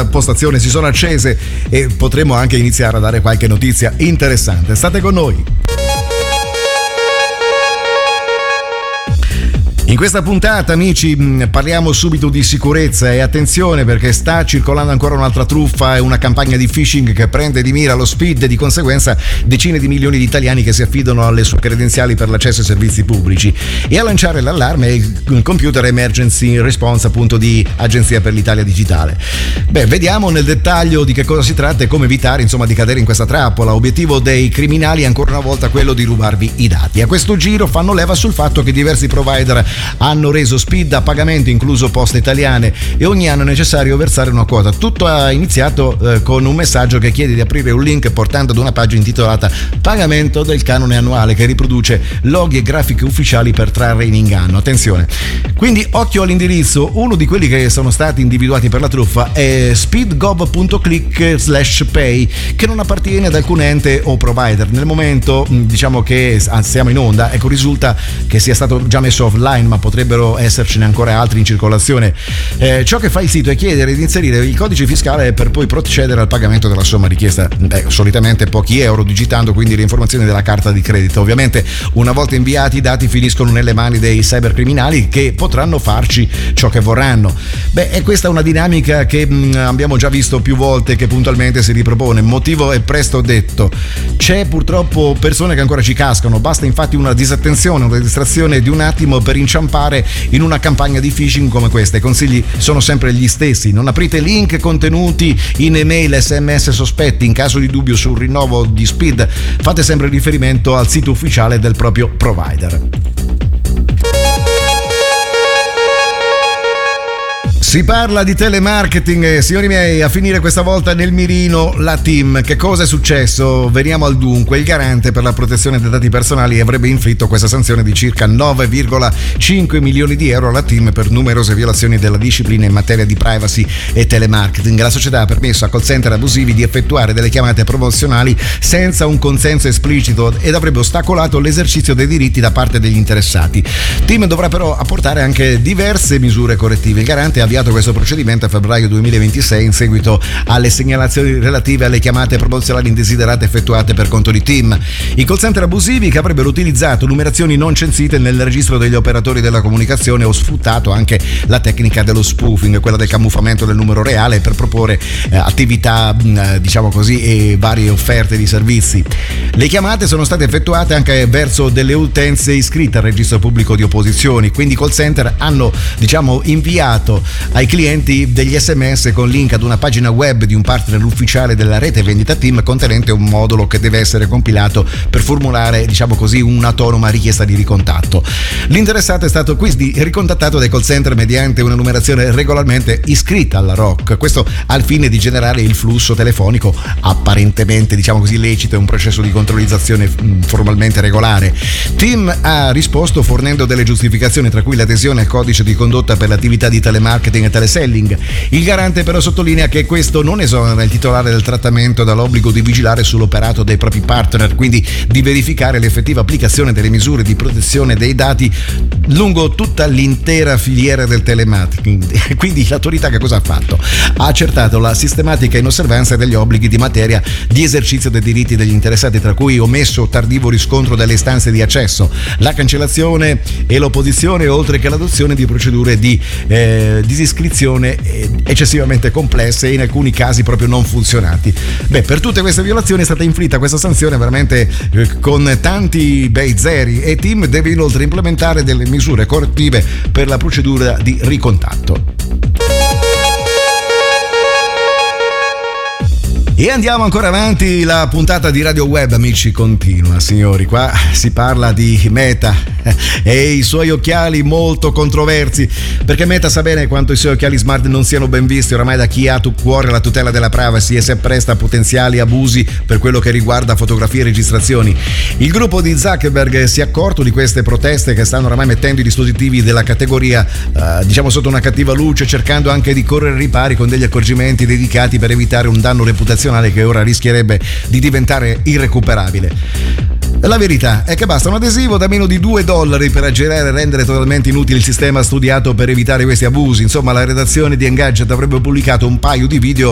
postazione si sono accese e potremo anche iniziare a dare qualche notizia interessante. State con noi. In questa puntata, amici, parliamo subito di sicurezza e attenzione, perché sta circolando ancora un'altra truffa e una campagna di phishing che prende di mira lo SPID e di conseguenza decine di milioni di italiani che si affidano alle sue credenziali per l'accesso ai servizi pubblici. E a lanciare l'allarme è il Computer Emergency Response, appunto, di Agenzia per l'Italia Digitale. Vediamo nel dettaglio di che cosa si tratta e come evitare, insomma, di cadere in questa trappola. Obiettivo dei criminali è ancora una volta quello di rubarvi i dati. A questo giro fanno leva sul fatto che diversi provider hanno reso SPID a pagamento, incluso Poste Italiane, e ogni anno è necessario versare una quota. Tutto ha iniziato con un messaggio che chiede di aprire un link portando ad una pagina intitolata Pagamento del canone annuale, che riproduce loghi e grafiche ufficiali per trarre in inganno. Attenzione, quindi occhio all'indirizzo. Uno di quelli che sono stati individuati per la truffa è speedgov.click/pay, che non appartiene ad alcun ente o provider. Nel momento, diciamo che siamo in onda, ecco, risulta che sia stato già messo offline, ma potrebbero essercene ancora altri in circolazione. Ciò che fa il sito è chiedere di inserire il codice fiscale per poi procedere al pagamento della somma richiesta, solitamente pochi euro, digitando quindi le informazioni della carta di credito. Ovviamente, una volta inviati, i dati finiscono nelle mani dei cybercriminali, che potranno farci ciò che vorranno. E questa è una dinamica che abbiamo già visto più volte, che puntualmente si ripropone. Motivo è presto detto: c'è purtroppo persone che ancora ci cascano. Basta infatti una disattenzione, una distrazione di un attimo per inciampare in una campagna di phishing come questa. I consigli sono sempre gli stessi: non aprite link contenuti in email, sms sospetti. In caso di dubbio sul rinnovo di SPID, fate sempre riferimento al sito ufficiale del proprio provider. Si parla di telemarketing, signori miei, a finire questa volta nel mirino la TIM. Che cosa è successo? Veniamo al dunque. Il garante per la protezione dei dati personali avrebbe inflitto questa sanzione di circa 9,5 milioni di euro alla TIM per numerose violazioni della disciplina in materia di privacy e telemarketing. La società ha permesso a call center abusivi di effettuare delle chiamate promozionali senza un consenso esplicito ed avrebbe ostacolato l'esercizio dei diritti da parte degli interessati. TIM dovrà però apportare anche diverse misure correttive. Il garante ha avviato questo procedimento a febbraio 2026 in seguito alle segnalazioni relative alle chiamate promozionali indesiderate effettuate per conto di TIM. I call center abusivi, che avrebbero utilizzato numerazioni non censite nel registro degli operatori della comunicazione, o sfruttato anche la tecnica dello spoofing, quella del camuffamento del numero reale, per proporre attività, diciamo così, e varie offerte di servizi. Le chiamate sono state effettuate anche verso delle utenze iscritte al registro pubblico di opposizioni, quindi i call center hanno, diciamo, inviato ai clienti degli sms con link ad una pagina web di un partner ufficiale della rete vendita TIM, contenente un modulo che deve essere compilato per formulare, diciamo così, un'autonoma richiesta di ricontatto. L'interessato è stato quindi ricontattato dai call center mediante una numerazione regolarmente iscritta alla ROC, questo al fine di generare il flusso telefonico apparentemente, diciamo così, lecito e un processo di controllizzazione formalmente regolare. TIM ha risposto fornendo delle giustificazioni, tra cui l'adesione al codice di condotta per l'attività di telemarketing e teleselling. Il garante però sottolinea che questo non esonera il titolare del trattamento dall'obbligo di vigilare sull'operato dei propri partner, quindi di verificare l'effettiva applicazione delle misure di protezione dei dati lungo tutta l'intera filiera del telemarketing. Quindi l'autorità che cosa ha fatto? Ha accertato la sistematica inosservanza degli obblighi di materia di esercizio dei diritti degli interessati, tra cui omesso o tardivo riscontro delle istanze di accesso, la cancellazione e l'opposizione, oltre che l'adozione di procedure di disiscrizione eccessivamente complesse e in alcuni casi proprio non funzionanti. Per tutte queste violazioni è stata inflitta questa sanzione veramente con tanti bei zeri, e TIM deve inoltre implementare delle misure correttive per la procedura di ricontatto. E andiamo ancora avanti, la puntata di Radio Web, amici, continua, signori. Qua si parla di Meta e i suoi occhiali molto controversi, perché Meta sa bene quanto i suoi occhiali smart non siano ben visti oramai da chi ha a cuore la tutela della privacy e si appresta a potenziali abusi per quello che riguarda fotografie e registrazioni. Il gruppo di Zuckerberg si è accorto di queste proteste che stanno oramai mettendo i dispositivi della categoria diciamo sotto una cattiva luce, cercando anche di correre ripari con degli accorgimenti dedicati per evitare un danno reputazionale che ora rischierebbe di diventare irrecuperabile. La verità è che basta un adesivo da meno di $2 per aggirare e rendere totalmente inutile il sistema studiato per evitare questi abusi. Insomma, la redazione di Engadget avrebbe pubblicato un paio di video